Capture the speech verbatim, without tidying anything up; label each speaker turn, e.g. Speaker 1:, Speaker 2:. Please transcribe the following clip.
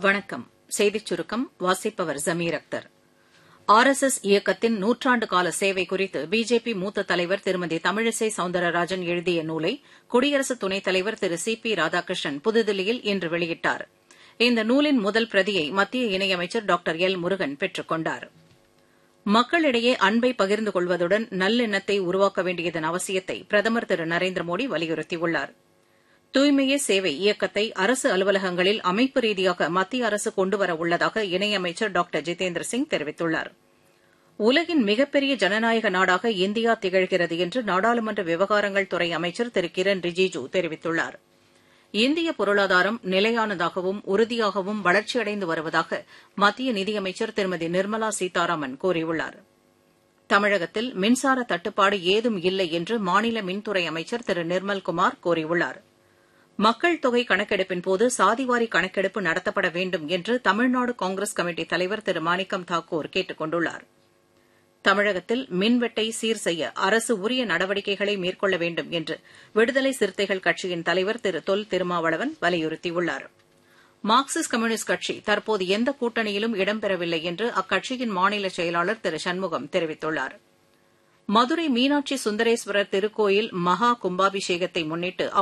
Speaker 1: வணக்கம். செய்திச் சுருக்கம் வாசிப்பவர் Zameer Akhtar. R S S இயக்கத்தின் நூற்றாண்டு கால சேவை குறித்து பிஜேபி மூத்த தலைவர் திருமதி தமிழிசை சவுந்தரராஜன் எழுதிய நூலை குடியரசு துணைத் தலைவர் திரு சி பி ராதாகிருஷ்ணன் புதுதில்லியில் இன்று வெளியிட்டார். இந்த நூலின் முதல் பிரதியை மத்திய இணையமைச்சர் டாக்டர் எல் முருகன் பெற்றுக் கொண்டார். மக்களிடையே அன்பை பகிர்ந்து கொள்வதுடன் நல்லெண்ணத்தை உருவாக்க வேண்டியதன் அவசியத்தை பிரதமர் திரு நரேந்திர மோடி வலியுறுத்தியுள்ளார். தூய்மையே சேவை இயக்கத்தை அரசு அலுவலகங்களில் அமைப்பு ரீதியாக மத்திய அரசு கொண்டுவர உள்ளதாக இணையமைச்சர் டாக்டர் ஜிதேந்திர சிங் தெரிவித்துள்ளார். உலகின் மிகப்பெரிய ஜனநாயக நாடாக இந்தியா திகழ்கிறது என்று நாடாளுமன்ற விவகாரங்கள் துறை அமைச்சர் திரு கிரண் ரிஜிஜூ தெரிவித்துள்ளார். இந்திய பொருளாதாரம் நிலையானதாகவும் உறுதியாகவும் வளர்ச்சியடைந்து வருவதாக மத்திய நிதியமைச்சர் திருமதி நிர்மலா சீதாராமன் கூறியுள்ளார். தமிழகத்தில் மின்சார தட்டுப்பாடு ஏதும் இல்லை என்று மாநில மின்துறை அமைச்சர் திரு நிர்மல்குமார் கூறியுள்ளார். மக்கள் தொகை கணக்கெடுப்பின்போது சாதிவாரி கணக்கெடுப்பு நடத்தப்பட வேண்டும் என்று தமிழ்நாடு காங்கிரஸ் கமிட்டி தலைவர் திரு மாணிக்கம் தாக்கூர் கேட்டுக் கொண்டுள்ளார். தமிழகத்தில் மின்வெட்டை சீர் செய்ய அரசு உரிய நடவடிக்கைகளை மேற்கொள்ள வேண்டும் என்று விடுதலை சிறுத்தைகள் கட்சியின் தலைவர் திரு தொல் திருமாவளவன் வலியுறுத்தியுள்ளார். மார்க்சிஸ்ட் கம்யூனிஸ்ட் கட்சி தற்போது எந்த கூட்டணியிலும் இடம்பெறவில்லை என்று அக்கட்சியின் மாநில செயலாளர் திரு சண்முகம் தெரிவித்துள்ளார். மதுரை மீனாட்சி சுந்தரேஸ்வரர் திருக்கோயில் மகா கும்பாபிஷேகத்தை முன்னிட்டு